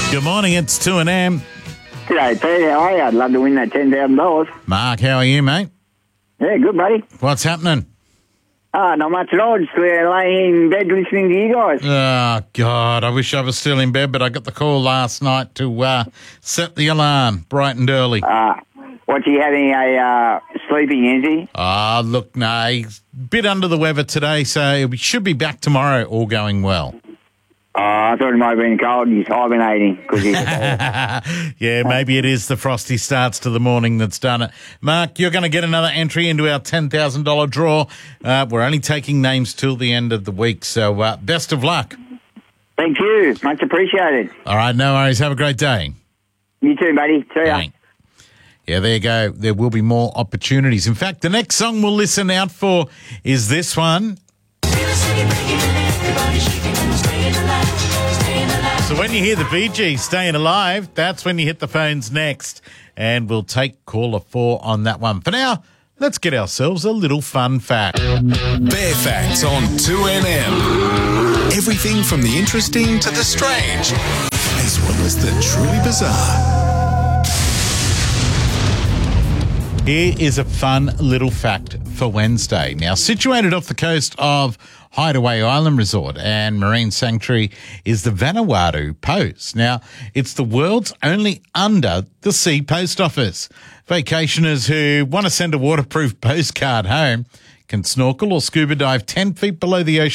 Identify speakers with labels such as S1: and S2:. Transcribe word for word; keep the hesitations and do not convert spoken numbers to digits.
S1: Good morning, it's two and M.
S2: G'day, Pete. How are you? I'd love to win that ten thousand dollars.
S1: Mark, how are you, mate?
S2: Yeah, good, buddy.
S1: What's happening?
S2: Ah, not much at all. Just uh, laying in bed listening to you guys.
S1: Oh, God, I wish I was still in bed, but I got the call last night to uh, set the alarm bright and early.
S2: Ah, what's he having a uh, sleeping, is he?
S1: Ah, look, no, he's a bit under the weather today, so we should be back tomorrow, all going well.
S2: Oh, I thought it might have been cold. He's hibernating because he's
S1: Yeah, maybe it is the frosty starts to the morning that's done it. Mark, you're going to get another entry into our ten thousand dollars draw. Uh, we're only taking names till the end of the week, so uh, best of luck.
S2: Thank you. Much appreciated.
S1: All right, no worries. Have a great day.
S2: You too, buddy. See ya.
S1: Thanks. Yeah, there you go. There will be more opportunities. In fact, the next song we'll listen out for is this one. So when you hear the Bee Gees Staying Alive, that's when you hit the phones next. And we'll take caller four on that one. For now, let's get ourselves a little fun fact.
S3: Bear Facts on two N M. Everything from the interesting to the strange, as well as the truly bizarre.
S1: Here is a fun little fact for Wednesday. Now, situated off the coast of Hideaway Island Resort and Marine Sanctuary is the Vanuatu Post. Now, it's the world's only under-the-sea post office. Vacationers who want to send a waterproof postcard home can snorkel or scuba dive ten feet below the ocean